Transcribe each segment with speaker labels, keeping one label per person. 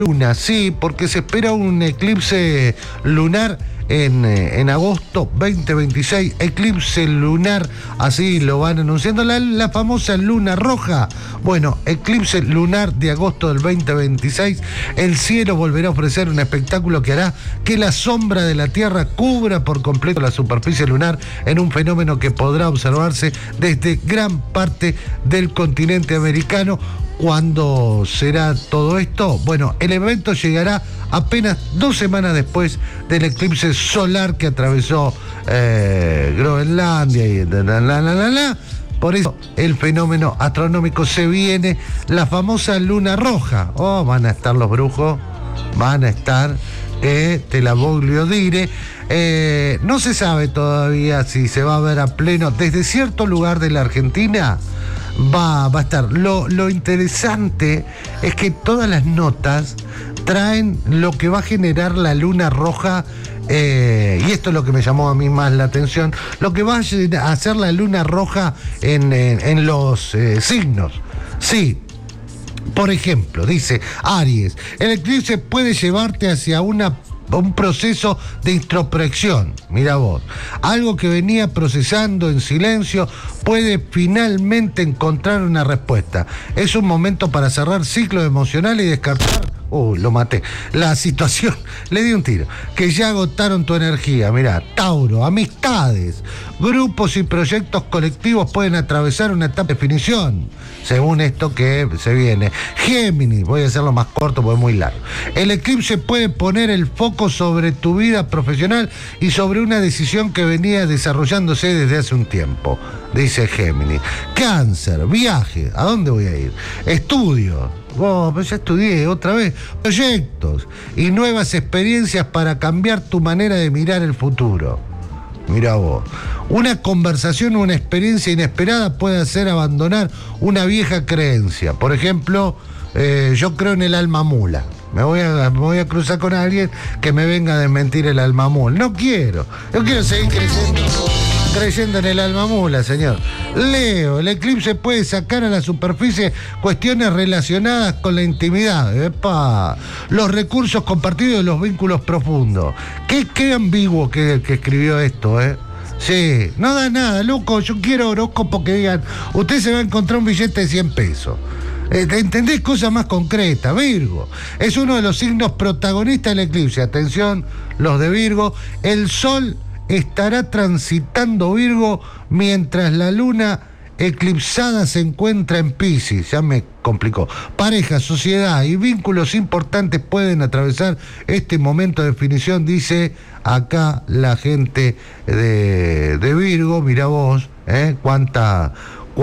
Speaker 1: luna, sí, porque se espera un eclipse lunar en agosto 2026, eclipse lunar, así lo van anunciando, la famosa luna roja. Bueno, eclipse lunar de agosto del 2026, el cielo volverá a ofrecer un espectáculo que hará que la sombra de la Tierra cubra por completo la superficie lunar en un fenómeno que podrá observarse desde gran parte del continente americano. ¿Cuándo será todo esto? Bueno, el evento llegará apenas 2 semanas después del eclipse solar que atravesó Groenlandia y Por eso el fenómeno astronómico se viene, la famosa luna roja. Oh, van a estar los brujos, van a estar, te la voglio dire. No se sabe todavía si se va a ver a pleno desde cierto lugar de la Argentina. Va a estar. Lo interesante es que todas las notas traen lo que va a generar la luna roja, y esto es lo que me llamó a mí más la atención, lo que va a hacer la luna roja en los signos. Sí. Por ejemplo, dice Aries, el eclipse puede llevarte hacia un proceso de introspección. Mira vos, algo que venía procesando en silencio puede finalmente encontrar una respuesta. Es un momento para cerrar ciclos emocionales y descartar, lo maté, la situación, le di un tiro, que ya agotaron tu energía. Mirá, Tauro, amistades, grupos y proyectos colectivos pueden atravesar una etapa de definición, según esto que se viene. Géminis, voy a hacerlo más corto porque es muy largo. El eclipse puede poner el foco sobre tu vida profesional y sobre una decisión que venía desarrollándose desde hace un tiempo, dice Géminis. Cáncer, viaje, ¿a dónde voy a ir? Estudio. Pero ya estudié otra vez. Proyectos y nuevas experiencias para cambiar tu manera de mirar el futuro. Mirá vos. Una conversación o una experiencia inesperada puede hacer abandonar una vieja creencia. Por ejemplo, yo creo en el alma mula. Me voy a cruzar con alguien que me venga a desmentir el alma mula. No quiero. Yo quiero seguir creyendo en el alma mula, señor. Leo, el eclipse puede sacar a la superficie cuestiones relacionadas con la intimidad. ¡Epa! Los recursos compartidos y los vínculos profundos. Qué ambiguo que escribió esto, ¿eh? Sí, no da nada, loco. Yo quiero horóscopo que digan, usted se va a encontrar un billete de 100 pesos. ¿Entendés? Cosas más concretas. Virgo es uno de los signos protagonistas del eclipse. Atención, los de Virgo. El sol estará transitando Virgo mientras la luna eclipsada se encuentra en Piscis. Ya me complicó. Pareja, sociedad y vínculos importantes pueden atravesar este momento de definición, dice acá la gente de Virgo. Mirá vos, cuánta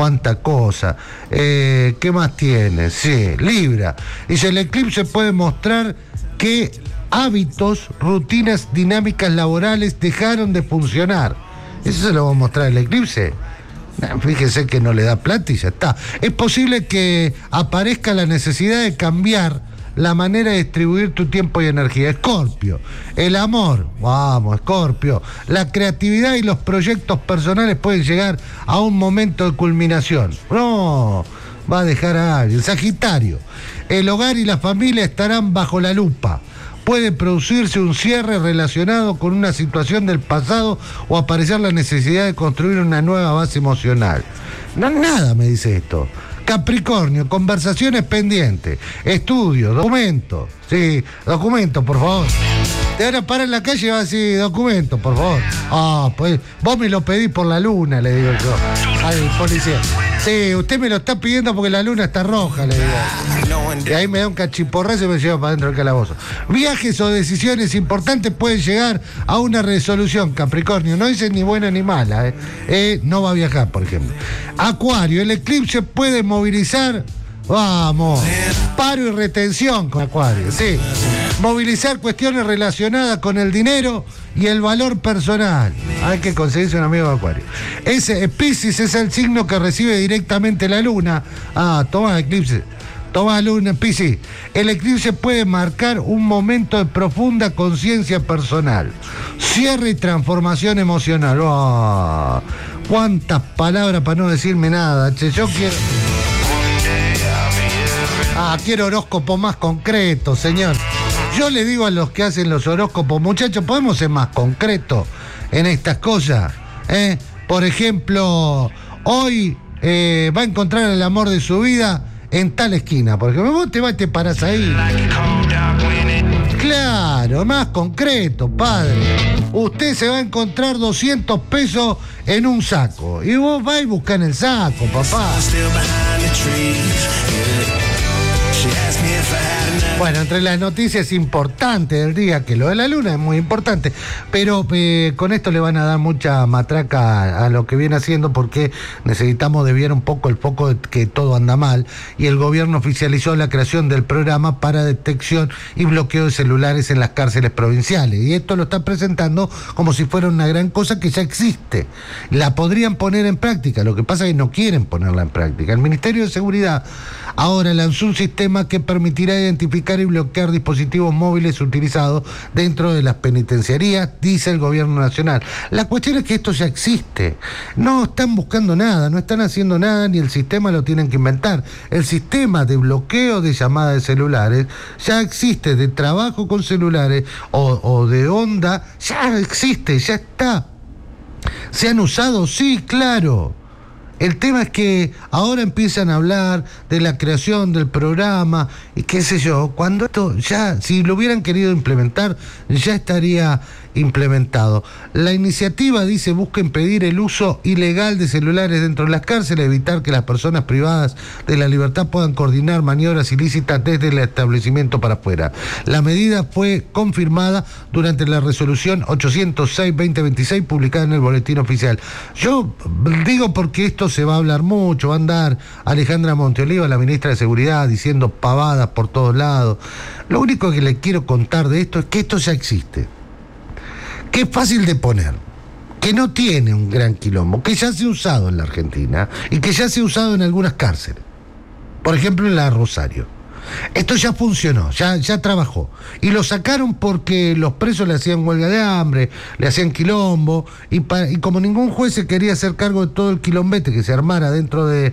Speaker 1: cosa. ¿Qué más tiene? Sí, Libra. Dice, el eclipse puede mostrar que hábitos, rutinas, dinámicas laborales dejaron de funcionar. ¿Eso se lo va a mostrar el eclipse? Fíjese que no le da plata y ya está. Es posible que aparezca la necesidad de cambiar la manera de distribuir tu tiempo y energía. Escorpio, el amor, vamos, Escorpio, la creatividad y los proyectos personales pueden llegar a un momento de culminación. No, va a dejar a alguien. Sagitario, el hogar y la familia estarán bajo la lupa. Puede producirse un cierre relacionado con una situación del pasado o aparecer la necesidad de construir una nueva base emocional. No, nada me dice esto. Capricornio, conversaciones pendientes, estudios, documentos. Sí, documentos, por favor. Te van a parar en la calle y vas a decir, documentos, por favor. Pues vos me lo pedís por la luna, le digo yo al policía. Sí, usted me lo está pidiendo porque la luna está roja, le digo. Y ahí me da un cachiporrazo y me lleva para dentro del calabozo. Viajes o decisiones importantes pueden llegar a una resolución, Capricornio. No dicen ni buena ni mala. No va a viajar, por ejemplo. Acuario, el eclipse puede movilizar, vamos, paro y retención con Acuario, sí. Movilizar cuestiones relacionadas con el dinero y el valor personal. Hay que conseguirse un amigo de Acuario. Piscis es el signo que recibe directamente la luna. Toma eclipse. Toma luna, Piscis. El eclipse puede marcar un momento de profunda conciencia personal. Cierre y transformación emocional. ¿Cuántas palabras para no decirme nada? Che, yo quiero... Quiero horóscopo más concreto, señor. Yo le digo a los que hacen los horóscopos, muchachos, podemos ser más concretos en estas cosas. Por ejemplo, hoy va a encontrar el amor de su vida en tal esquina. Porque vos te vas y te parás ahí. Claro, más concreto, padre. Usted se va a encontrar 200 pesos en un saco. Y vos vas y buscás en el saco, papá. Bueno, entre las noticias importantes del día, que lo de la luna es muy importante, pero con esto le van a dar mucha matraca a lo que viene haciendo, porque necesitamos desviar un poco el foco de que todo anda mal, y el gobierno oficializó la creación del programa para detección y bloqueo de celulares en las cárceles provinciales, y esto lo están presentando como si fuera una gran cosa que ya existe. La podrían poner en práctica, lo que pasa es que no quieren ponerla en práctica. El Ministerio de Seguridad ahora lanzó un sistema que permitirá identificar y bloquear dispositivos móviles utilizados dentro de las penitenciarías, dice el gobierno nacional. La cuestión es que esto ya existe. No están buscando nada, no están haciendo nada, ni el sistema lo tienen que inventar. El sistema de bloqueo de llamadas de celulares ya existe, de trabajo con celulares o de onda, ya existe, ya está. ¿Se han usado? Sí, claro. El tema es que ahora empiezan a hablar de la creación del programa y qué sé yo, cuando esto ya, si lo hubieran querido implementar, ya estaría implementado. La iniciativa dice, busca impedir el uso ilegal de celulares dentro de las cárceles, evitar que las personas privadas de la libertad puedan coordinar maniobras ilícitas desde el establecimiento para afuera. La medida fue confirmada durante la resolución 806-2026 publicada en el Boletín Oficial. Yo digo porque esto se va a hablar mucho, va a andar Alejandra Monteoliva, la ministra de Seguridad, diciendo pavadas por todos lados. Lo único que le quiero contar de esto es que esto ya existe, que es fácil de poner, que no tiene un gran quilombo, que ya se ha usado en la Argentina y que ya se ha usado en algunas cárceles, por ejemplo en la de Rosario. Esto ya funcionó, ya trabajó, y lo sacaron porque los presos le hacían huelga de hambre, le hacían quilombo, y como ningún juez se quería hacer cargo de todo el quilombete que se armara dentro de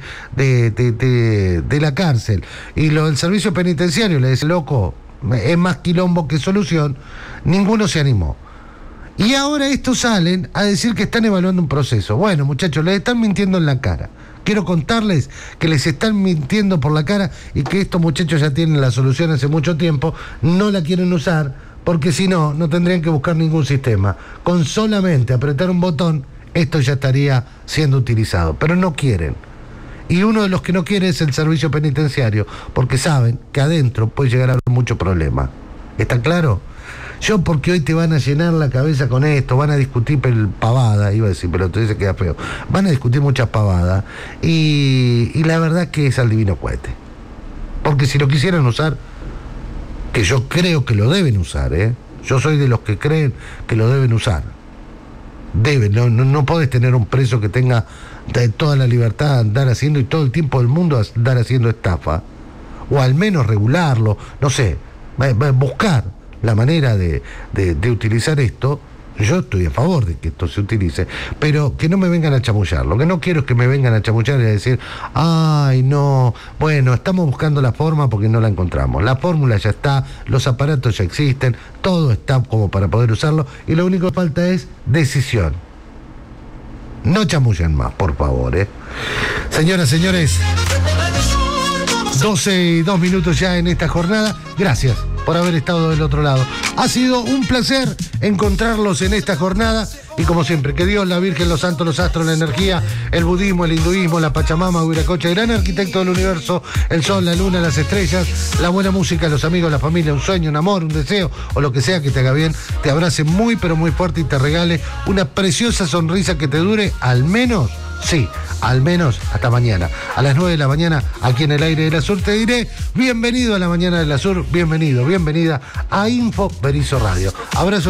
Speaker 1: la cárcel, y lo del servicio penitenciario le decía, loco, es más quilombo que solución, ninguno se animó. Y ahora estos salen a decir que están evaluando un proceso. Bueno, muchachos, les están mintiendo en la cara. Quiero contarles que les están mintiendo por la cara y que estos muchachos ya tienen la solución hace mucho tiempo, no la quieren usar, porque si no, no tendrían que buscar ningún sistema. Con solamente apretar un botón, esto ya estaría siendo utilizado, pero no quieren. Y uno de los que no quiere es el servicio penitenciario, porque saben que adentro puede llegar a haber mucho problema. ¿Está claro? Yo, porque hoy te van a llenar la cabeza con esto, van a discutir pavada, iba a decir, pero entonces se queda feo. Van a discutir muchas pavadas y la verdad que es al divino cohete. Porque si lo quisieran usar, que yo creo que lo deben usar, yo soy de los que creen que lo deben usar. Deben, no podés tener un preso que tenga toda la libertad de andar haciendo y todo el tiempo del mundo andar haciendo estafa. O al menos regularlo, no sé, buscar la manera de utilizar esto. Yo estoy a favor de que esto se utilice, pero que no me vengan a chamullar. Lo que no quiero es que me vengan a chamullar y a decir, ay, no, bueno, estamos buscando la forma porque no la encontramos. La fórmula ya está, los aparatos ya existen, todo está como para poder usarlo, y lo único que falta es decisión. No chamullen más, por favor, Señoras, señores, 12:02 ya en esta jornada. Gracias por haber estado del otro lado. Ha sido un placer encontrarlos en esta jornada, y como siempre, que Dios, la Virgen, los santos, los astros, la energía, el budismo, el hinduismo, la Pachamama, Huiracocha, el gran arquitecto del universo, el sol, la luna, las estrellas, la buena música, los amigos, la familia, un sueño, un amor, un deseo o lo que sea que te haga bien, te abrace muy pero muy fuerte y te regale una preciosa sonrisa que te dure al menos, sí, al menos hasta mañana. A las 9 de la mañana, aquí en el aire de la Sur, te diré bienvenido a la mañana de la Sur, bienvenida a Info Berizo Radio. Abrazo.